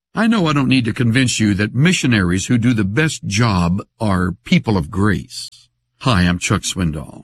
I know I don't need to convince you that missionaries who do the best job are people of grace. Hi, I'm Chuck Swindoll.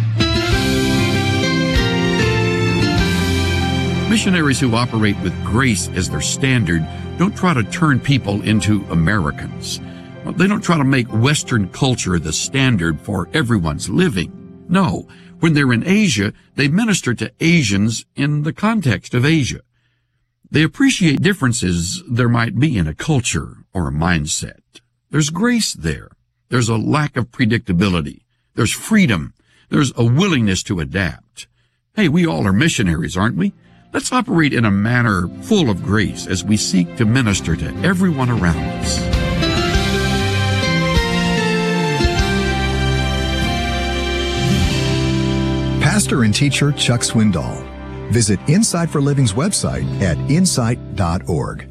Missionaries who operate with grace as their standard don't try to turn people into Americans. They don't try to make Western culture the standard for everyone's living. No, when they're in Asia, they minister to Asians in the context of Asia. They appreciate differences there might be in a culture or a mindset. There's grace there. There's a lack of predictability. There's freedom. There's a willingness to adapt. Hey, we all are missionaries, aren't we? Let's operate in a manner full of grace as we seek to minister to everyone around us. Pastor and teacher Chuck Swindoll. Visit Insight for Living's website at insight.org.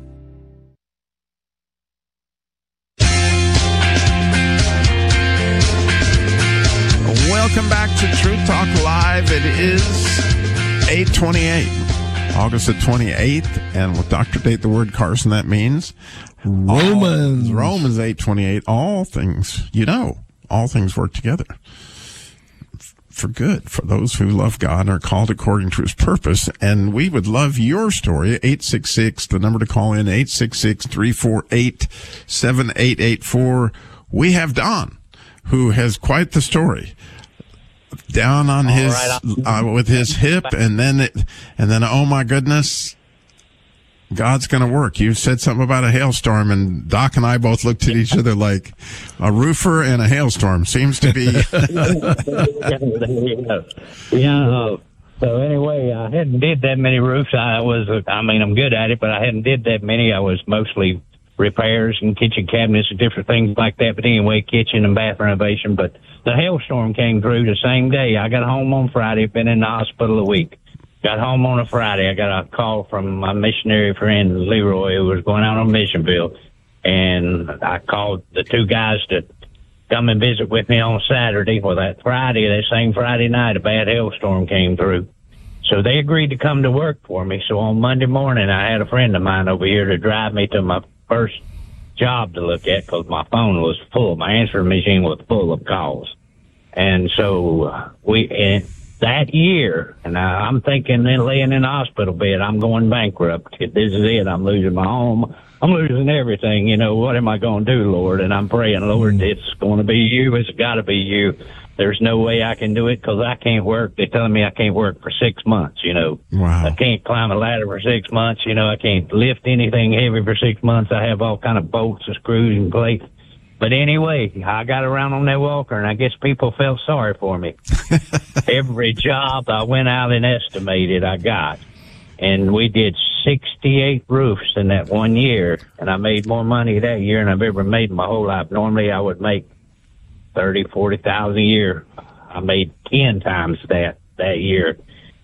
Welcome back to Truth Talk Live. It is 8/28, August the 28th, and with Dr. Date the Word Carson, that means Romans 8/28. All things, all things work together for good, for those who love God and are called according to his purpose. And we would love your story. 866, the number to call in, 866-348-7884. We have Don, who has quite the story. Down on his, with his hip, and then, oh my goodness, God's going to work. You said something about a hailstorm, and Doc and I both looked at each other like a roofer and a hailstorm seems to be. Yeah. So anyway, I hadn't did that many roofs. I'm good at it, but I hadn't did that many. I was mostly repairs and kitchen cabinets and different things like that. But anyway, kitchen and bath renovation. But the hailstorm came through the same day. I got home on Friday, been in the hospital a week. Got home on a Friday. I got a call from my missionary friend, Leroy, who was going out on mission field. And I called the two guys to come and visit with me on Saturday. Well, that same Friday night, a bad hailstorm came through. So they agreed to come to work for me. So on Monday morning, I had a friend of mine over here to drive me to my first job to look at because my phone was full. My answering machine was full of calls. And so that year, and I'm thinking then laying in the hospital bed, I'm going bankrupt. This is it. I'm losing my home. I'm losing everything. What am I going to do, Lord? And I'm praying, Lord, it's going to be you. It's got to be you. There's no way I can do it because I can't work. They're telling me I can't work for 6 months, Wow. I can't climb a ladder for 6 months. I can't lift anything heavy for 6 months. I have all kind of bolts and screws and plates. But anyway, I got around on that walker, and I guess people felt sorry for me. Every job I went out and estimated I got. And we did 68 roofs in that 1 year, and I made more money that year than I've ever made in my whole life. Normally I would make $30,000-$40,000 a year. I made 10 times that year,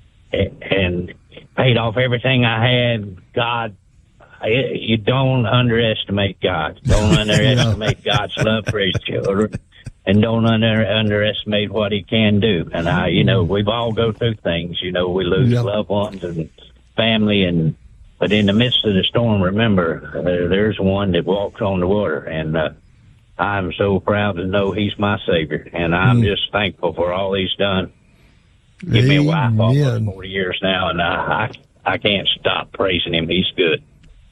and paid off everything I had. God, you don't underestimate God. Don't underestimate God's love for his children, and don't underestimate what he can do. And we've all go through things. We lose loved ones and family, but in the midst of the storm, remember, there's one that walks on the water, and I'm so proud to know he's my Savior, and I'm just thankful for all he's done. Give me a wife almost 40 years now, and I can't stop praising him. He's good.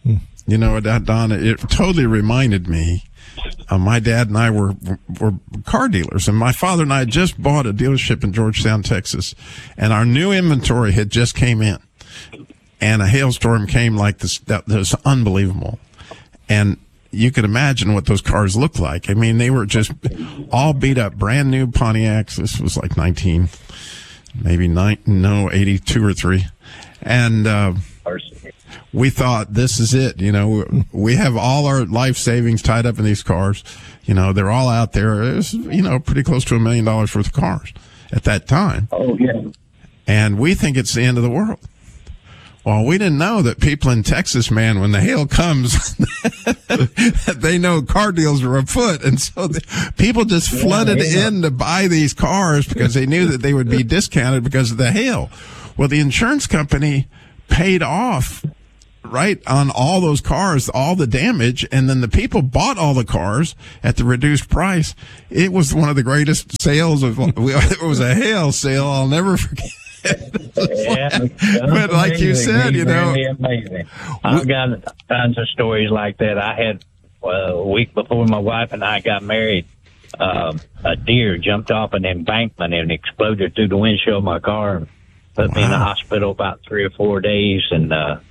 Don, it totally reminded me. My dad and I were car dealers, and my father and I had just bought a dealership in Georgetown, Texas, and our new inventory had just came in, and a hailstorm came like this. That was unbelievable, and you could imagine what those cars looked like. I mean, they were just all beat up, brand new Pontiacs. This was like 82 or 3, and we thought, this is it. We have all our life savings tied up in these cars. They're all out there. It was, pretty close to $1 million worth of cars at that time. Oh, yeah. And we think it's the end of the world. Well, we didn't know that people in Texas, man, when the hail comes, they know car deals are afoot. And so people just flooded in to buy these cars because they knew that they would be discounted because of the hail. Well, the insurance company paid off right, on all those cars, all the damage, and then the people bought all the cars at the reduced price. It was one of the greatest sales of. It was a hail sale. I'll never forget. But like you said, really amazing. I've got tons of stories like that. I had a week before my wife and I got married. A deer jumped off an embankment and exploded through the windshield of my car and put me in the hospital about 3 or 4 days. But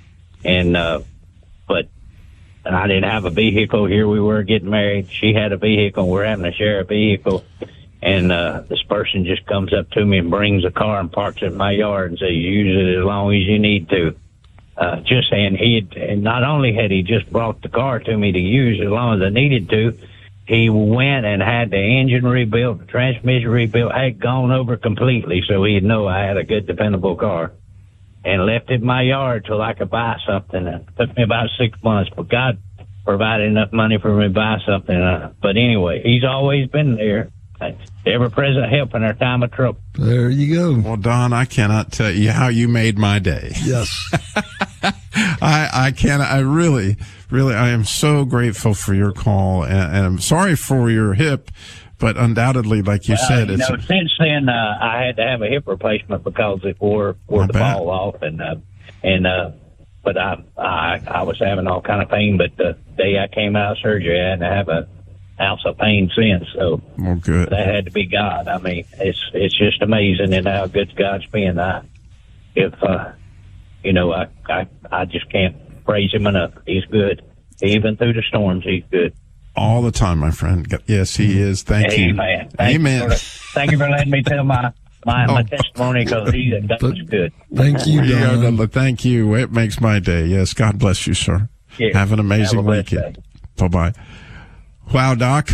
I didn't have a vehicle. Here we were getting married. She had a vehicle. We're having to share a vehicle. And this person just comes up to me and brings a car and parks it in my yard and says, use it as long as you need to. Just saying and not only had he just brought the car to me to use as long as I needed to, he went and had the engine rebuilt, the transmission rebuilt, had gone over completely so he'd know I had a good, dependable car, and left it in my yard till I could buy something. It took me about 6 months, but God provided enough money for me to buy something. But anyway, he's always been there, ever-present help in our time of trouble. There you go. Well, Don, I cannot tell you how you made my day. Yes. I am so grateful for your call, and I'm sorry for your hip, but undoubtedly, like you said, it's since then I had to have a hip replacement because it wore the ball off, but I was having all kind of pain. But the day I came out of surgery, I had to have an ounce of pain since. So good. That had to be God. I mean, it's just amazing and how good God's been. I just can't praise him enough. He's good. Even through the storms, he's good. All the time, my friend. Yes, he is. Thank you. Amen. Thank you for letting me tell my testimony, because that was good. Thank you, Don. Thank you. It makes my day. Yes, God bless you, sir. Yeah. Have an amazing weekend. Bye-bye. Wow, Doc.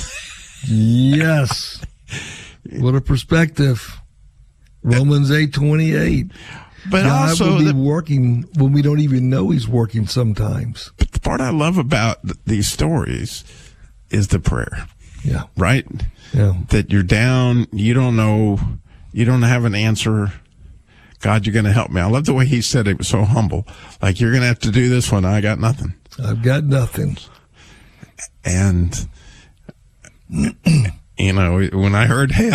Yes. What a perspective. Romans 8:28. But God also will be working when we don't even know he's working sometimes. But the part I love about these stories is the prayer. Yeah. Right? Yeah. That you're down, you don't know, you don't have an answer. God, you're going to help me. I love the way he said it. Was so humble. Like, you're going to have to do this one. I got nothing. I've got nothing. And, when I heard hail,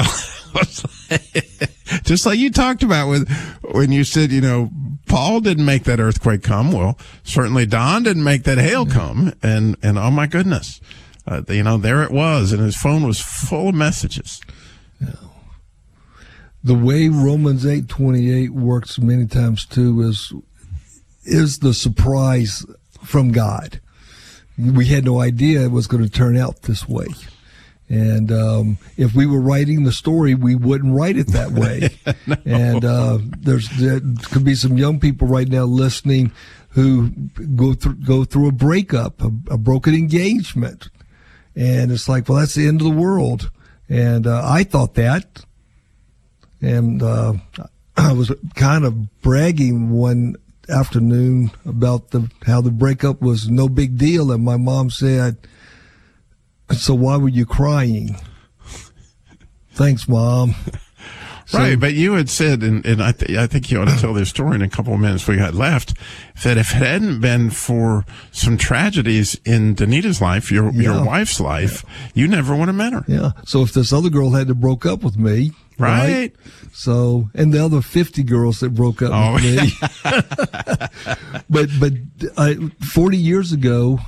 just like you talked about when you said, Paul didn't make that earthquake come. Well, certainly Don didn't make that hail come. And oh my goodness, there it was. And his phone was full of messages. Yeah. The way Romans 8:28 works many times too is the surprise from God. We had no idea it was going to turn out this way. And if we were writing the story, we wouldn't write it that way. No. And there could be some young people right now listening who go through a breakup, a broken engagement, and it's like, well, that's the end of the world. And I thought that, and I was kind of bragging one afternoon about how the breakup was no big deal, and my mom said, "So why were you crying?" Thanks, Mom. Right, but you had said, and I think you ought to tell this story in a couple of minutes we got left, that if it hadn't been for some tragedies in Danita's life, your wife's life, you never would have met her. Yeah. So if this other girl had to broke up with me, right? So, and the other 50 girls that broke up with me. but 40 years ago,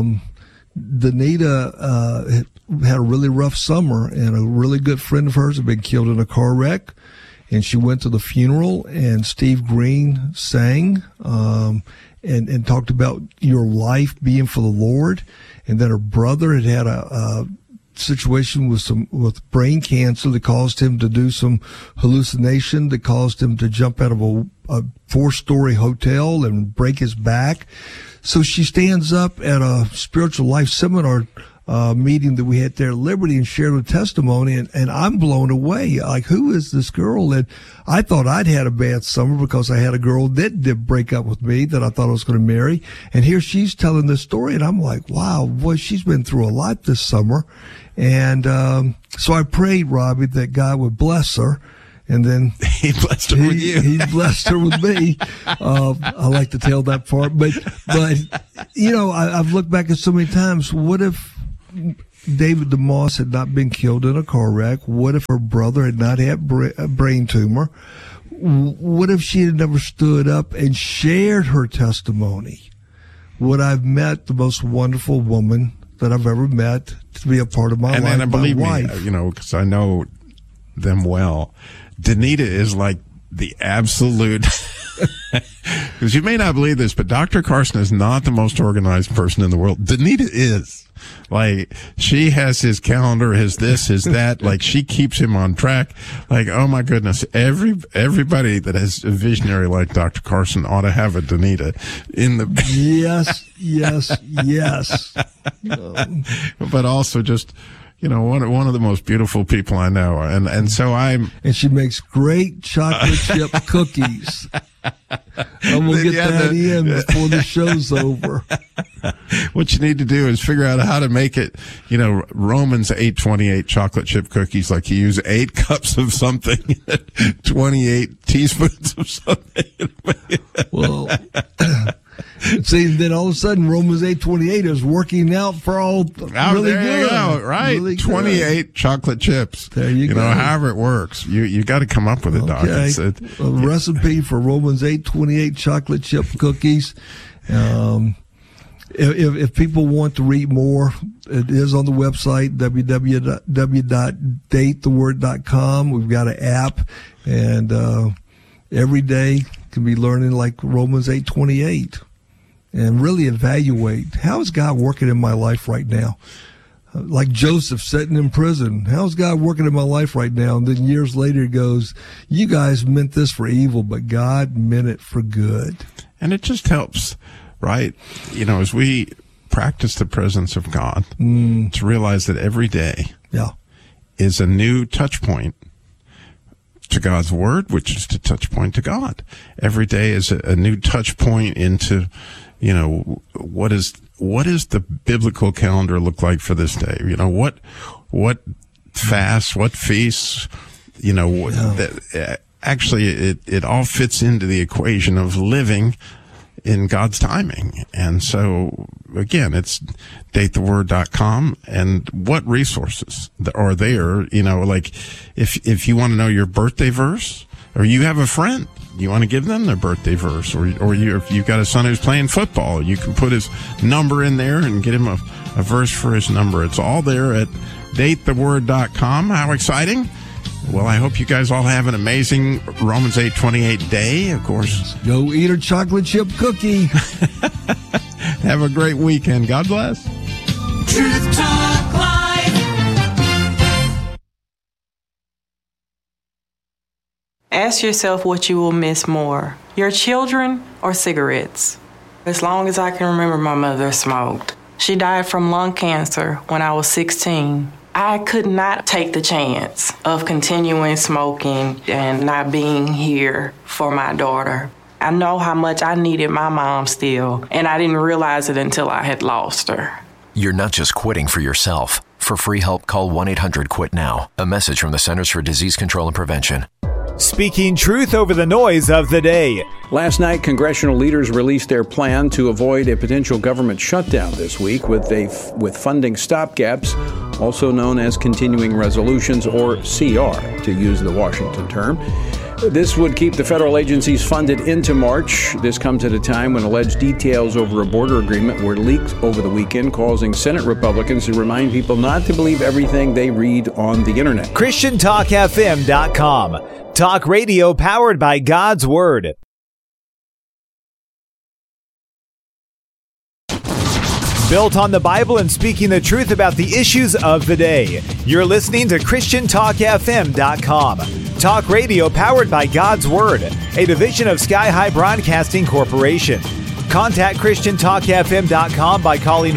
Danita had a really rough summer, and a really good friend of hers had been killed in a car wreck, and she went to the funeral, and Steve Green sang and talked about your life being for the Lord, and then her brother had a situation with brain cancer that caused him to do some hallucination that caused him to jump out of a 4-story hotel and break his back. So she stands up at a spiritual life seminar meeting that we had there at Liberty and shared her testimony, and I'm blown away. Like, who is this girl? And I thought I'd had a bad summer because I had a girl that did break up with me that I thought I was going to marry, and here she's telling this story, and I'm like, wow, boy, she's been through a lot this summer. And so I prayed, Robbie, that God would bless her And then he blessed her with you. He blessed her with me. I like to tell that part, but I've looked back at so many times. What if David DeMoss had not been killed in a car wreck? What if her brother had not had a brain tumor? What if she had never stood up and shared her testimony? Would I have met the most wonderful woman that I've ever met to be a part of my life? And believe me, because I know them well, Danita is like the absolute, because you may not believe this, but Dr. Carson is not the most organized person in the world. Danita is. Like, she has his calendar, his this, his that. Like, she keeps him on track. Like, oh my goodness, everybody that has a visionary like Dr. Carson ought to have a Danita in the. Yes. But also just, one of the most beautiful people I know. And so and she makes great chocolate chip cookies. I'm going to get that in before the show's over. What you need to do is figure out how to make it, Romans 8:28 chocolate chip cookies, like you use 8 cups of something, 28 teaspoons of something. Well, see, then all of a sudden Romans 8:28 is working out for all really good. You go, right? Really 28 chocolate chips. There you go. However it works. You got to come up with it, Doc. A recipe for Romans 8:28 chocolate chip cookies. If people want to read more, it is on the website, www.datetheword.com. We've got an app, and every day can be learning like Romans 8:28, and really evaluate, how is God working in my life right now? Like Joseph sitting in prison. How's God working in my life right now? And then years later he goes, you guys meant this for evil, but God meant it for good. And it just helps, right? As we practice the presence of God, to realize that every day is a new touch point to God's word, which is the touch point to God. Every day is a new touch point into, what is the biblical calendar look like for this day? What fasts, what feasts, actually it all fits into the equation of living in God's timing. And so again, it's datetheword.com. And what resources are there? Like if you want to know your birthday verse, or you have a friend, you want to give them their birthday verse, or if you've got a son who's playing football, you can put his number in there and get him a verse for his number. It's all there at datetheword.com. How exciting. Well, I hope you guys all have an amazing Romans 8:28 day, of course. Go eat a chocolate chip cookie. Have a great weekend. God bless. Truth Talk Live. Ask yourself what you will miss more, your children or cigarettes. As long as I can remember, my mother smoked. She died from lung cancer when I was 16. I could not take the chance of continuing smoking and not being here for my daughter. I know how much I needed my mom still, and I didn't realize it until I had lost her. You're not just quitting for yourself. For free help, call 1-800-QUIT-NOW. A message from the Centers for Disease Control and Prevention. Speaking truth over the noise of the day. Last night, congressional leaders released their plan to avoid a potential government shutdown this week with funding stopgaps, also known as continuing resolutions, or CR, to use the Washington term. This would keep the federal agencies funded into March. This comes at a time when alleged details over a border agreement were leaked over the weekend, causing Senate Republicans to remind people not to believe everything they read on the internet. ChristianTalkFM.com. Talk radio powered by God's Word. Built on the Bible and speaking the truth about the issues of the day. You're listening to ChristianTalkFM.com. Talk radio powered by God's Word, a division of Sky High Broadcasting Corporation. Contact ChristianTalkFM.com by calling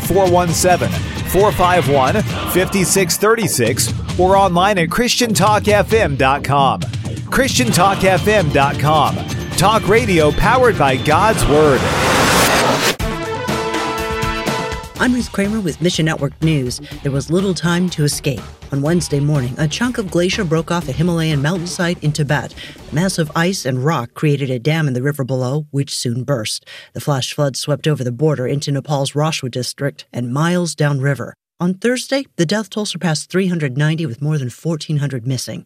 417-451-5636 or online at ChristianTalkFM.com. ChristianTalkFM.com. Talk radio powered by God's Word. I'm Ruth Kramer with Mission Network News. There was little time to escape. On Wednesday morning, a chunk of glacier broke off a Himalayan mountainside in Tibet. Massive ice and rock created a dam in the river below, which soon burst. The flash flood swept over the border into Nepal's Rashwa district and miles downriver. On Thursday, the death toll surpassed 390 with more than 1,400 missing.